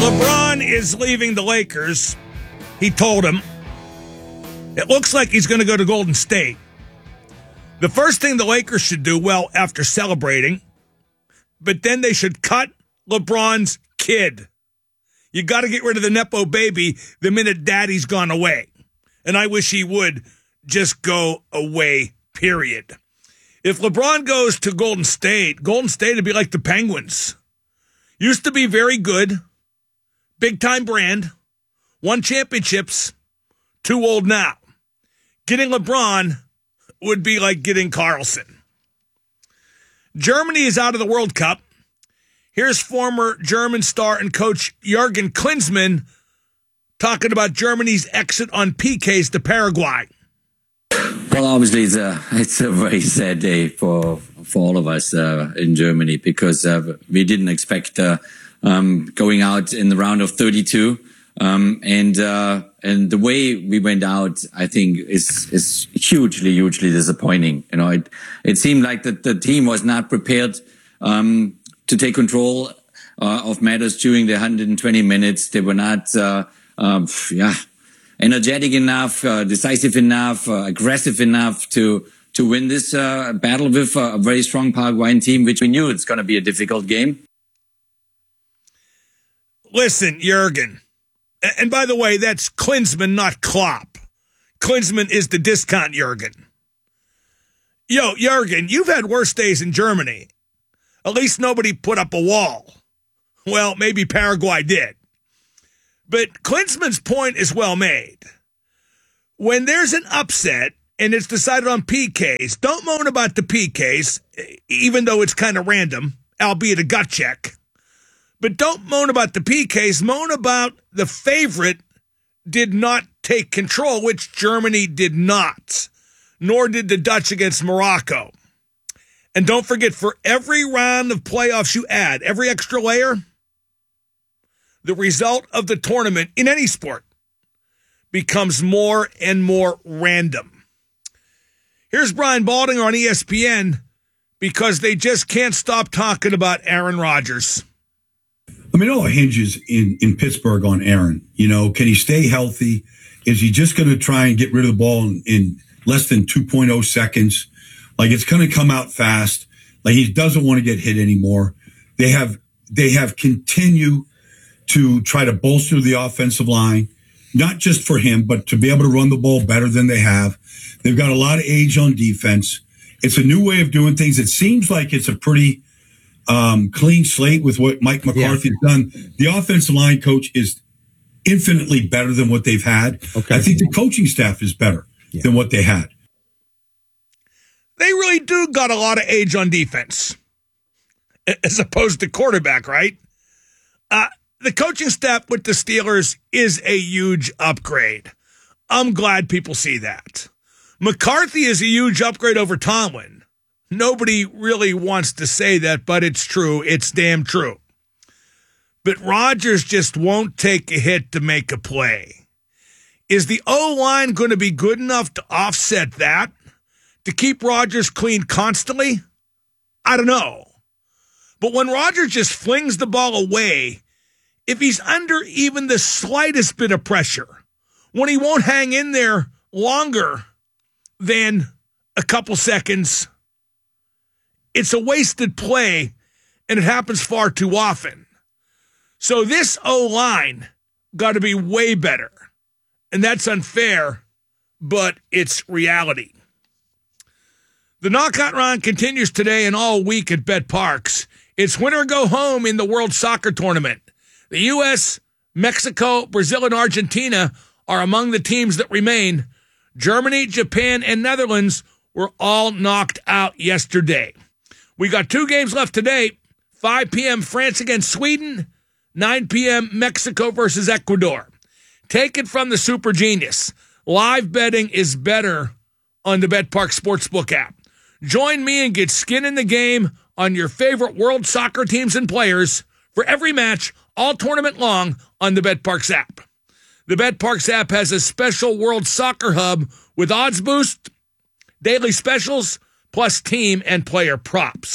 LeBron is leaving the Lakers. He told him. It looks like he's going to go to Golden State. The first thing the Lakers should do, well, after celebrating, but then they should cut LeBron's kid. You got to get rid of the Nepo baby the minute daddy's gone away. And I wish he would just go away, period. If LeBron goes to Golden State would be like the Penguins. Used to be very good, big-time brand, won championships, too old now. Getting LeBron would be like getting Carlson. Germany is out of the World Cup. Here's former German star and coach Jurgen Klinsmann talking about Germany's exit on PKs to Paraguay. Well, obviously, it's a very sad day for all of us in Germany because we didn't expect going out in the round of 32. And the way we went out, I think, is hugely disappointing. You know, it seemed like that the team was not prepared to take control of matters during the 120 minutes. They were not, energetic enough, decisive enough, aggressive enough to win this battle with a very strong Paraguayan team, which we knew it's going to be a difficult game. Listen, Jurgen. And by the way, that's Klinsmann, not Klopp. Klinsmann is the discount Jurgen. Yo, Jurgen, you've had worse days in Germany. At least nobody put up a wall. Well, maybe Paraguay did. But Klinsmann's point is well made. When there's an upset and it's decided on PKs, don't moan about the PKs, even though it's kind of random, albeit a gut check. But don't moan about the PKs. Moan about the favorite did not take control, which Germany did not, nor did the Dutch against Morocco. And don't forget, for every round of playoffs you add, every extra layer, the result of the tournament in any sport becomes more and more random. Here's Brian Baldinger on ESPN because they just can't stop talking about Aaron Rodgers. I mean, it all hinges in Pittsburgh on Aaron. You know, can he stay healthy? Is he just going to try and get rid of the ball in less than 2.0 seconds? Like, it's going to come out fast. Like, he doesn't want to get hit anymore. They have continued to try to bolster the offensive line, not just for him, but to be able to run the ball better than they have. They've got a lot of age on defense. It's a new way of doing things. It seems like it's a pretty clean slate with what Mike McCarthy's done. The offensive line coach is infinitely better than what they've had. Okay. I think the coaching staff is better than what they had. They really do got a lot of age on defense, as opposed to quarterback, right? The coaching staff with the Steelers is a huge upgrade. I'm glad people see that. McCarthy is a huge upgrade over Tomlin. Nobody really wants to say that, but it's true. It's damn true. But Rodgers just won't take a hit to make a play. Is the O-line going to be good enough to offset that? To keep Rodgers clean constantly? I don't know. But when Rodgers just flings the ball away, if he's under even the slightest bit of pressure, when he won't hang in there longer than a couple seconds, it's a wasted play, and it happens far too often. So this O-line got to be way better. And that's unfair, but it's reality. The knockout round continues today and all week at BetParx. It's winner or go home in the World Soccer Tournament. The U.S., Mexico, Brazil, and Argentina are among the teams that remain. Germany, Japan, and Netherlands were all knocked out yesterday. We got 2 games left today. 5 p.m. France against Sweden. 9 p.m. Mexico versus Ecuador. Take it from the super genius. Live betting is better on the BetParx Sportsbook app. Join me and get skin in the game on your favorite world soccer teams and players for every match all tournament long on the BetParx app. The BetParx app has a special World Soccer Hub with odds boost, daily specials, plus team and player props.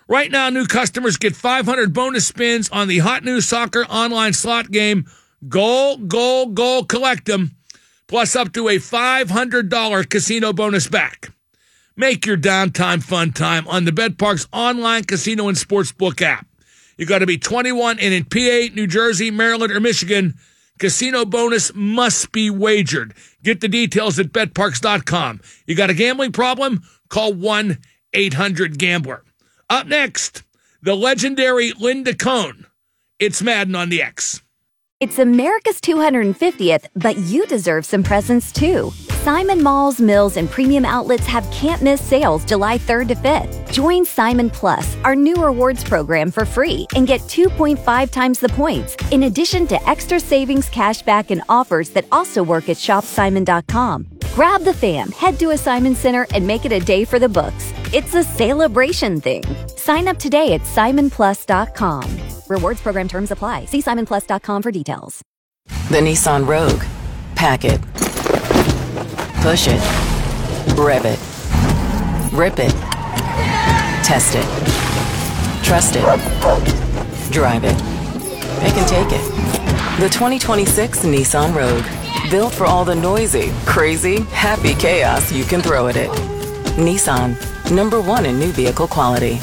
Right now, new customers get 500 bonus spins on the hot new soccer online slot game, Goal, Goal, Goal, Collect 'em, plus up to a $500 casino bonus back. Make your downtime fun time on the BetParx online casino and sportsbook app. You got to be 21 and in PA, New Jersey, Maryland, or Michigan. Casino bonus must be wagered. Get the details at betparx.com. You got a gambling problem? Call 1-800-GAMBLER. Up next, the legendary Linda Cohn. It's Madden on the X. It's America's 250th, but you deserve some presents too. Simon Malls, Mills, and Premium Outlets have can't-miss sales July 3rd to 5th. Join Simon Plus, our new rewards program, for free and get 2.5 times the points, in addition to extra savings, cashback, and offers that also work at shopsimon.com. Grab the fam, head to a Simon Center, and make it a day for the books. It's a celebration thing. Sign up today at simonplus.com. Rewards program terms apply. See simonplus.com for details. The Nissan Rogue. Pack it. Push it. Rev it. Rip it. Test it. Trust it. Drive it. It can take it. The 2026 Nissan Rogue. Built for all the noisy, crazy, happy chaos you can throw at it. Nissan. #1 in new vehicle quality.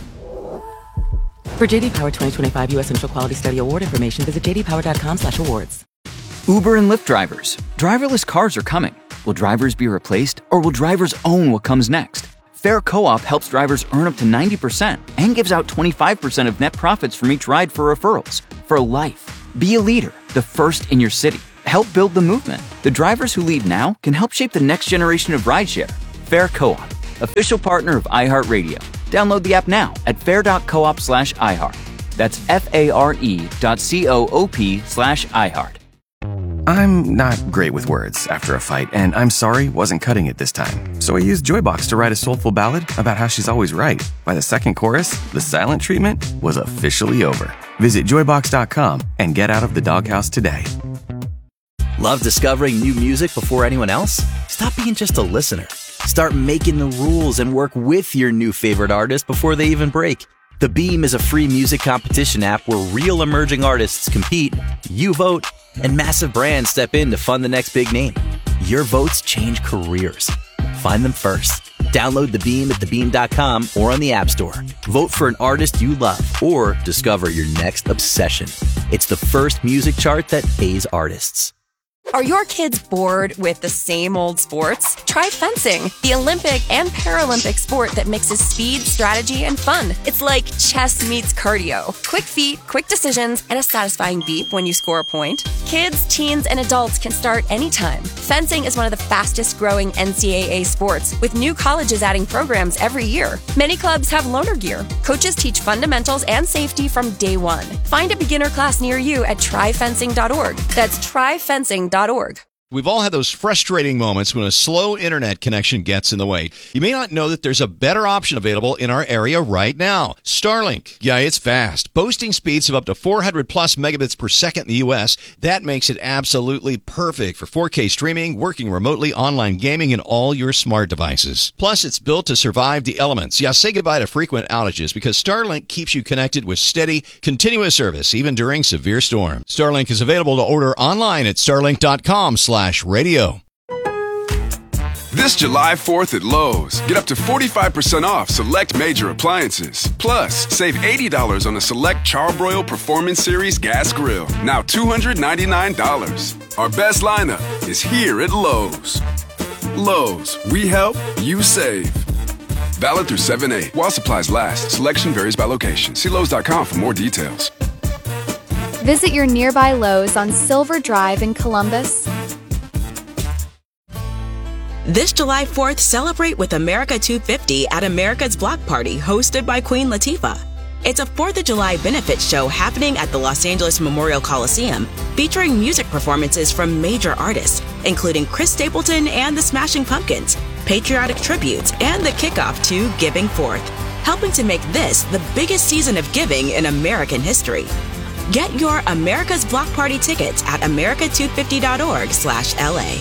For JD Power 2025 U.S. Initial Quality Study Award information, visit jdpower.com/awards. Uber and Lyft drivers. Driverless cars are coming. Will drivers be replaced, or will drivers own what comes next? Fair Co-op helps drivers earn up to 90% and gives out 25% of net profits from each ride for referrals. For life. Be a leader, the first in your city. Help build the movement. The drivers who lead now can help shape the next generation of rideshare. Fair Co-op, official partner of iHeartRadio. Download the app now at fair.coop/iHeart. That's FARE.coop/iHeart. I'm not great with words after a fight, and I'm sorry wasn't cutting it this time. So I used Joybox to write a soulful ballad about how she's always right. By the second chorus, the silent treatment was officially over. Visit joybox.com and get out of the doghouse today. Love discovering new music before anyone else? Stop being just a listener. Start making the rules and work with your new favorite artist before they even break. The Beam is a free music competition app where real emerging artists compete, you vote, and massive brands step in to fund the next big name. Your votes change careers. Find them first. Download The Beam at thebeam.com or on the App Store. Vote for an artist you love or discover your next obsession. It's the first music chart that pays artists. Are your kids bored with the same old sports? Try fencing, the Olympic and Paralympic sport that mixes speed, strategy, and fun. It's like chess meets cardio. Quick feet, quick decisions, and a satisfying beep when you score a point. Kids, teens, and adults can start anytime. Fencing is one of the fastest growing NCAA sports, with new colleges adding programs every year. Many clubs have loaner gear. Coaches teach fundamentals and safety from day one. Find a beginner class near you at tryfencing.org. That's tryfencing.org. We've all had those frustrating moments when a slow internet connection gets in the way. You may not know that there's a better option available in our area right now. Starlink. Yeah, it's fast. Boasting speeds of up to 400 plus megabits per second in the U.S. That makes it absolutely perfect for 4K streaming, working remotely, online gaming, and all your smart devices. Plus, it's built to survive the elements. Yeah, say goodbye to frequent outages because Starlink keeps you connected with steady, continuous service, even during severe storms. Starlink is available to order online at starlink.com/radio. This July 4th at Lowe's, get up to 45% off select major appliances. Plus, save $80 on a select Charbroil Performance Series gas grill, now $299. Our best lineup is here at Lowe's. Lowe's, we help, you save. Valid through 7/8 while supplies last. Selection varies by location. See Lowe's.com for more details. Visit your nearby Lowe's on Silver Drive in Columbus. This July 4th, celebrate with America 250 at America's Block Party, hosted by Queen Latifah. It's a 4th of July benefit show happening at the Los Angeles Memorial Coliseum, featuring music performances from major artists, including Chris Stapleton and the Smashing Pumpkins, patriotic tributes, and the kickoff to Giving Forth, helping to make this the biggest season of giving in American history. Get your America's Block Party tickets at america250.org/LA.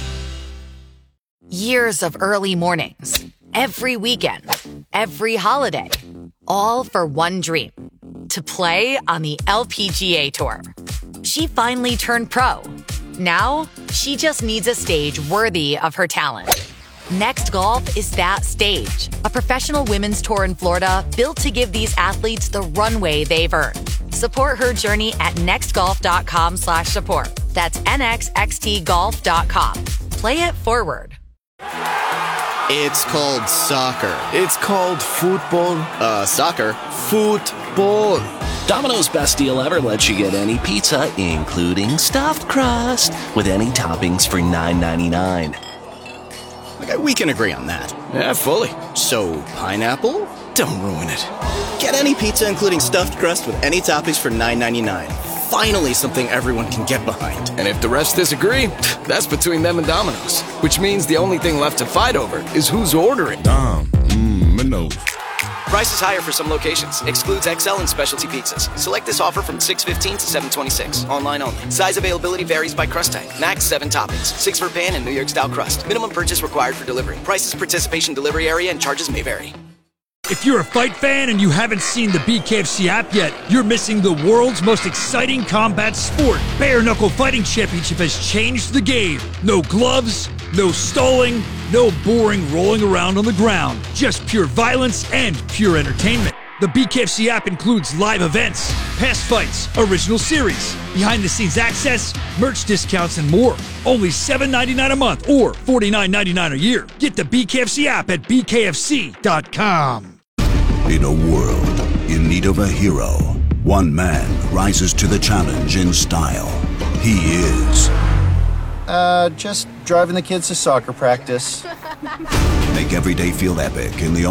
Years of early mornings, every weekend, every holiday. all for one dream: to play on the LPGA Tour. She finally turned pro. Now, she just needs a stage worthy of her talent. Next Golf is that stage, a professional women's tour in Florida built to give these athletes the runway they've earned. Support her journey at nextgolf.com/support. That's nxxtgolf.com. Play it forward. It's called soccer. It's called football. Soccer. Football. Domino's Best Deal Ever lets you get any pizza, including stuffed crust, with any toppings for $9.99. Okay, we can agree on that. Yeah, fully. So, pineapple? Don't ruin it. Get any pizza, including stuffed crust, with any toppings for $9.99. Finally, something everyone can get behind. And if the rest disagree, that's between them and Domino's. Which means the only thing left to fight over is who's ordering. Domino's. Price is higher for some locations. Excludes XL and specialty pizzas. Select this offer from 6/15 to 7/26. Online only. Size availability varies by crust type. Max 7 toppings. 6 for pan and New York style crust. Minimum purchase required for delivery. Prices, participation, delivery area, and charges may vary. If you're a fight fan and you haven't seen the BKFC app yet, you're missing the world's most exciting combat sport. Bare Knuckle Fighting Championship has changed the game. No gloves, no stalling, no boring rolling around on the ground. Just pure violence and pure entertainment. The BKFC app includes live events, past fights, original series, behind-the-scenes access, merch discounts, and more. Only $7.99 a month or $49.99 a year. Get the BKFC app at bkfc.com. In a world in need of a hero, one man rises to the challenge in style. He is... just driving the kids to soccer practice. Make every day feel epic in the